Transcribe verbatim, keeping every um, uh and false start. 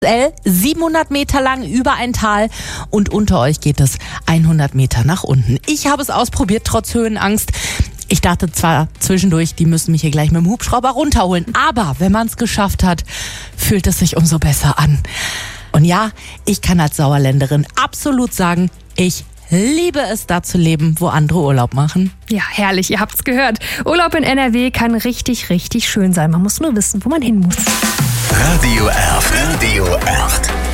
siebenhundert Meter lang über ein Tal und unter euch geht es hundert Meter nach unten. Ich habe es ausprobiert, trotz Höhenangst. Ich dachte zwar zwischendurch, die müssen mich hier gleich mit dem Hubschrauber runterholen, aber wenn man es geschafft hat, fühlt es sich umso besser an. Und ja, ich kann als Sauerländerin absolut sagen, ich liebe es, da zu leben, wo andere Urlaub machen. Ja, herrlich, ihr habt's gehört. Urlaub in N R W kann richtig, richtig schön sein. Man muss nur wissen, wo man hin muss. Radio Erft. Radio Erft.